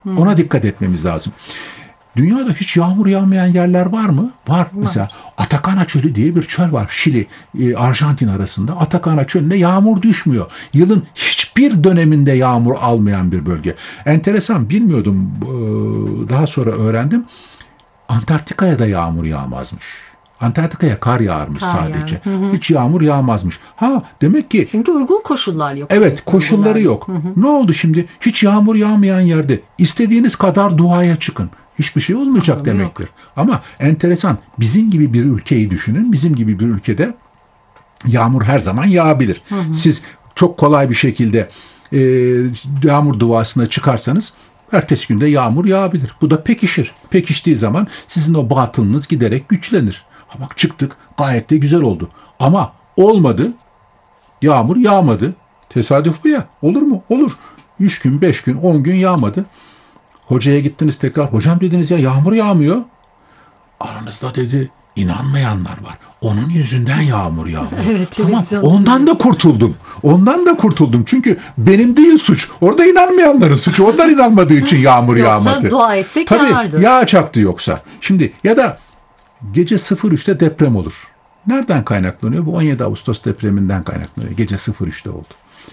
Ona dikkat etmemiz lazım. Dünyada hiç yağmur yağmayan yerler var mı? Var. Mesela Atacama Çölü diye bir çöl var. Şili, Arjantin arasında. Atacama Çölü'nde yağmur düşmüyor. Yılın hiçbir döneminde yağmur almayan bir bölge. Enteresan, bilmiyordum. Daha sonra öğrendim. Antarktika'ya da yağmur yağmazmış. Antarktika'ya kar yağarmış sadece. Hiç yağmur yağmazmış. Demek ki çünkü uygun koşullar yok. evet, koşulları yok. Ne oldu şimdi? Hiç yağmur yağmayan yerde istediğiniz kadar duaya çıkın. Hiçbir şey olmayacak Anlamı demektir. Ama enteresan, bizim gibi bir ülkeyi düşünün. Bizim gibi bir ülkede yağmur her zaman yağabilir. Siz çok kolay bir şekilde yağmur duasına çıkarsanız ertesi günde yağmur yağabilir. Bu da pekişir. Pekiştiği zaman sizin o batılınız giderek güçlenir. Bak, çıktık, gayet de güzel oldu. Ama olmadı, yağmur yağmadı. Tesadüf bu ya. Olur mu? Olur. 3 gün, 5 gün, 10 gün yağmadı. Hocaya gittiniz tekrar. Hocam dediniz ya, yağmur yağmıyor. Aranızda dedi inanmayanlar var. Onun yüzünden yağmur yağmıyor. Evet, tamam, ondan da kurtuldum. Ondan da kurtuldum. Çünkü benim değil suç. Orada inanmayanların suçu. Onlar inanmadığı için yağmur yağmadı. Yoksa dua etsek tabii, yağardı. yağacaktı yoksa. Şimdi ya da gece 03'te deprem olur. Nereden kaynaklanıyor? Bu 17 Ağustos depreminden kaynaklanıyor. Gece 03'te oldu.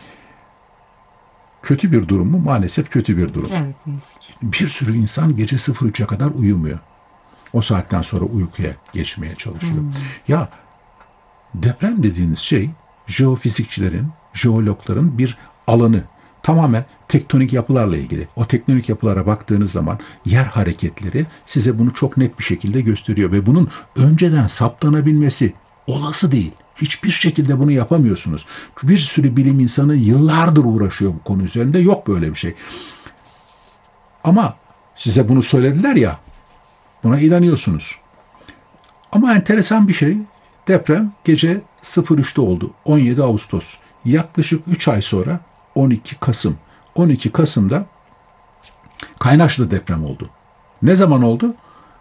Kötü bir durum mu? Maalesef kötü bir durum. Evet. Bir sürü insan gece 03'e kadar uyumuyor. O saatten sonra uykuya geçmeye çalışıyor. Ya, deprem dediğiniz şey jeofizikçilerin, jeologların bir alanı. Tamamen tektonik yapılarla ilgili. O tektonik yapılara baktığınız zaman yer hareketleri size bunu çok net bir şekilde gösteriyor ve bunun önceden saptanabilmesi olası değil. Hiçbir şekilde bunu yapamıyorsunuz. Bir sürü bilim insanı yıllardır uğraşıyor bu konu üzerinde. Yok böyle bir şey. Ama size bunu söylediler ya, buna inanıyorsunuz. Ama enteresan bir şey, deprem gece 03'te oldu. 17 Ağustos. Yaklaşık 3 ay sonra 12 Kasım. 12 Kasım'da Kaynaşlı deprem oldu. Ne zaman oldu?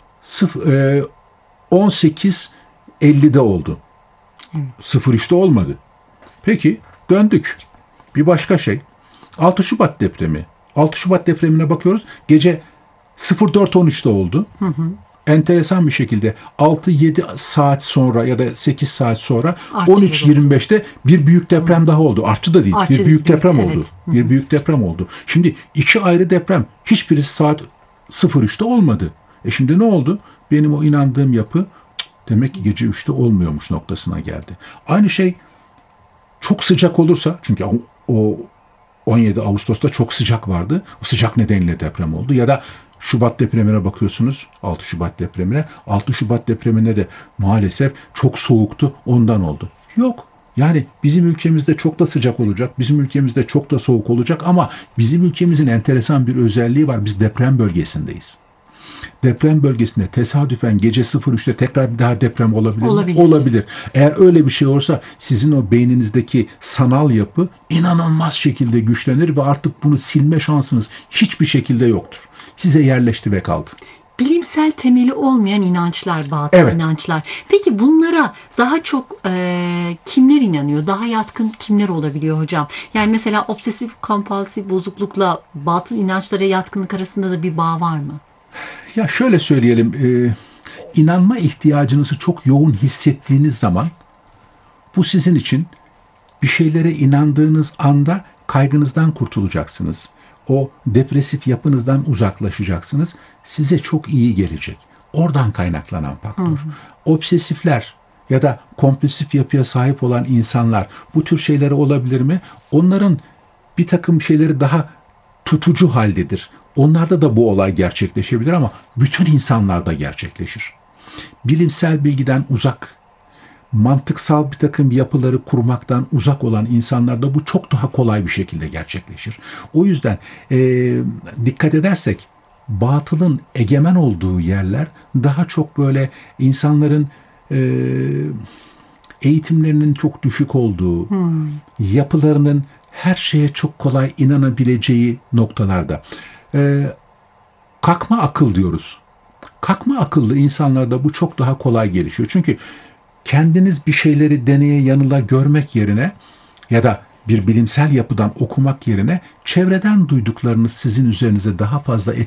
18.50'de oldu. 03'te olmadı. Peki, döndük. Bir başka şey. 6 Şubat depremi. 6 Şubat depremine bakıyoruz. Gece 04.13'te oldu. Enteresan bir şekilde 6-7 saat sonra ya da 8 saat sonra 13.25'te bir büyük deprem daha oldu. Artçı da değil. Bir büyük deprem oldu. Bir büyük deprem oldu. Şimdi iki ayrı deprem. Hiçbirisi saat 03'te olmadı. Şimdi ne oldu? Benim o inandığım yapı demek ki gece 3'te olmuyormuş noktasına geldi. Aynı şey çok sıcak olursa, çünkü o 17 Ağustos'ta çok sıcak vardı. O sıcak nedeniyle deprem oldu. Ya da Şubat depremine bakıyorsunuz, 6 Şubat depremine. 6 Şubat depreminde de maalesef çok soğuktu, ondan oldu. Yok. Yani bizim ülkemizde çok da sıcak olacak, bizim ülkemizde çok da soğuk olacak ama bizim ülkemizin enteresan bir özelliği var. Biz deprem bölgesindeyiz. Deprem bölgesinde tesadüfen gece 03'te tekrar bir daha deprem olabilir mi? Olabilir. Eğer öyle bir şey olursa sizin o beyninizdeki sanal yapı inanılmaz şekilde güçlenir ve artık bunu silme şansınız hiçbir şekilde yoktur. Size yerleşti ve kaldı. Bilimsel temeli olmayan inançlar, batıl inançlar. Peki bunlara daha çok kimler inanıyor? Daha yatkın kimler olabiliyor hocam? Yani mesela obsesif kompulsif bozuklukla batıl inançlara yatkınlık arasında da bir bağ var mı? Ya şöyle söyleyelim, inanma ihtiyacınızı çok yoğun hissettiğiniz zaman bu sizin için bir şeylere inandığınız anda kaygınızdan kurtulacaksınız. O depresif yapınızdan uzaklaşacaksınız. Size çok iyi gelecek. Oradan kaynaklanan faktör. Obsesifler ya da kompulsif yapıya sahip olan insanlar bu tür şeyleri olabilir mi? Onların bir takım şeyleri daha tutucu haldedir. Onlarda da bu olay gerçekleşebilir ama bütün insanlarda gerçekleşir. Bilimsel bilgiden uzak, mantıksal bir takım yapıları kurmaktan uzak olan insanlarda bu çok daha kolay bir şekilde gerçekleşir. O yüzden dikkat edersek batılın egemen olduğu yerler daha çok böyle insanların eğitimlerinin çok düşük olduğu, yapılarının her şeye çok kolay inanabileceği noktalarda. Kakma akıl diyoruz. Kakma akıllı insanlarda bu çok daha kolay gelişiyor. Çünkü kendiniz bir şeyleri deneye yanıla görmek yerine ya da bir bilimsel yapıdan okumak yerine çevreden duyduklarınız sizin üzerinize daha fazla